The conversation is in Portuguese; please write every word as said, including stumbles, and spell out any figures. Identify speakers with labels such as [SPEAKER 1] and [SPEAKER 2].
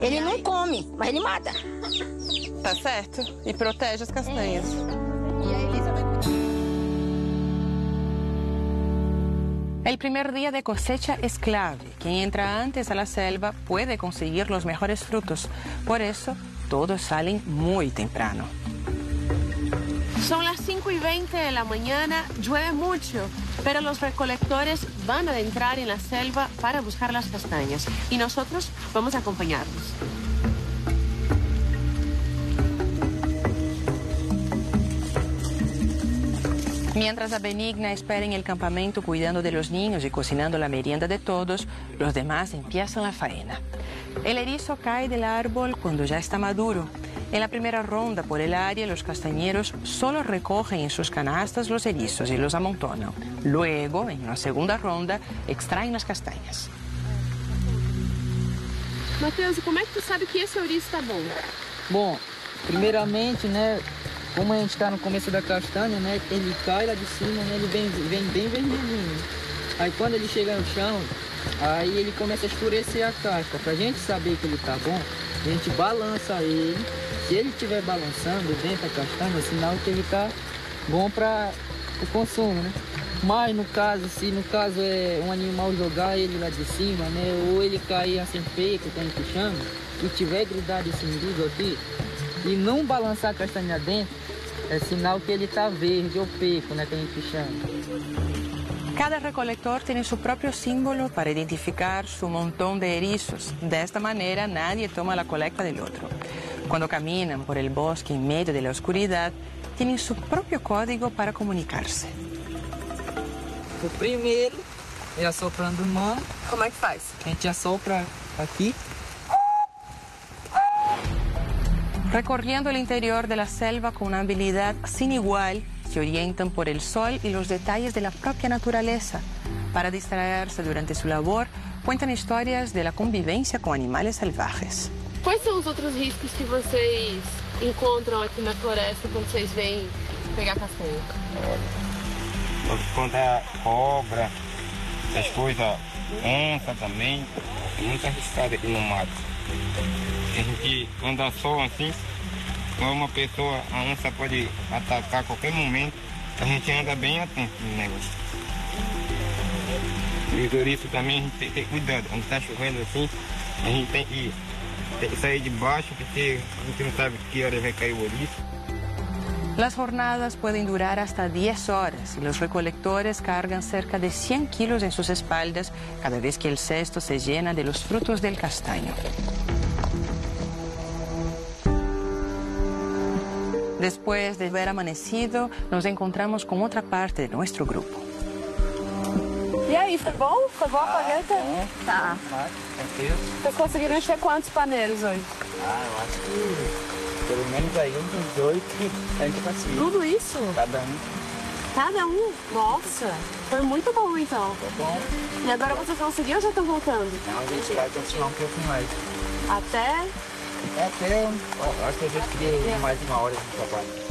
[SPEAKER 1] Ele não come, mas ele mata.
[SPEAKER 2] Tá certo. E protege as castanhas.
[SPEAKER 1] E a Elisa vai cuidar.
[SPEAKER 3] El primer día de cosecha es clave. Quien entra antes a la selva puede conseguir los mejores frutos. Por eso, todos salen muy temprano.
[SPEAKER 4] Son las cinco y veinte de la mañana, llueve mucho, pero los recolectores van a entrar en la selva para buscar las castañas y nosotros vamos a acompañarlos.
[SPEAKER 3] Mientras a Benigna espera en el campamento cuidando de los niños y cocinando la merienda de todos, los demás empiezan la faena. El erizo cae del árbol cuando ya está maduro. En la primera ronda por el área, los castañeros solo recogen en sus canastas los erizos y los amontonan. Luego, en una segunda ronda, extraen las castañas.
[SPEAKER 4] Matheus, como é que tu sabe que esse ouriço está bom?
[SPEAKER 5] Bom, primeiramente, né, como a gente está no começo da castanha, né, ele cai lá de cima, né, ele vem, vem bem vermelhinho. Aí quando ele chega no chão, aí ele começa a escurecer a casca. Pra gente saber que ele tá bom, a gente balança ele. Se ele estiver balançando dentro da castanha, é sinal que ele tá bom para o consumo, né? Mas no caso, se no caso é um animal jogar ele lá de cima, né, ou ele cair assim feio, que a gente chama, e tiver grudado esse umbigo aqui, e não balançar a castanha dentro, é sinal que ele tá verde ou peco, né, que a gente chama.
[SPEAKER 3] Cada recolector tiene su propio símbolo para identificar su montón de erizos. De esta manera nadie toma la colecta del otro. Cuando caminan por el bosque en medio de la oscuridad, tienen su propio código para comunicarse.
[SPEAKER 5] O primeiro é assoprando mão.
[SPEAKER 2] Como é que faz?
[SPEAKER 5] A gente assopra aqui.
[SPEAKER 3] Recorriendo el interior de la selva con una habilidad sin igual, se orientan por el sol y los detalles de la propia naturaleza. Para distraerse durante su labor, cuentan historias de la convivencia con animales salvajes.
[SPEAKER 4] Quais são os outros riscos que vocês encontram aqui na floresta quando vocês vêm pegar castanha?
[SPEAKER 6] Quando é cobra, essas coisas, onça também, é muito arriscado aqui no mato. A gente anda só assim, quando uma pessoa, a onça pode atacar a qualquer momento, a gente anda bem atento no negócio. E por isso também a gente tem que ter cuidado, quando está chovendo assim, a gente tem que, tem que sair de baixo, porque a gente não sabe que hora vai cair o ouriço.
[SPEAKER 3] Las jornadas pueden durar hasta diez horas y los recolectores cargan cerca de cien kilos en sus espaldas cada vez que el cesto se llena de los frutos del castaño. Después de haber amanecido, nos encontramos con otra parte de nuestro grupo.
[SPEAKER 4] E aí, foi bom? Foi boa a colheita? Tá. Vocês conseguiram encher quantos paneiros hoje?
[SPEAKER 5] Ah, eu acho que pelo menos aí uns dezoito a gente conseguiu.
[SPEAKER 4] Tudo isso?
[SPEAKER 5] Cada um.
[SPEAKER 4] Cada um? Nossa, foi muito bom então.
[SPEAKER 5] Foi bom.
[SPEAKER 4] E agora vocês conseguiram ou já estão voltando?
[SPEAKER 5] Não, a gente vai continuar um pouco mais.
[SPEAKER 4] Até?
[SPEAKER 5] É até, eu acho que a gente queria mais uma hora de trabalho.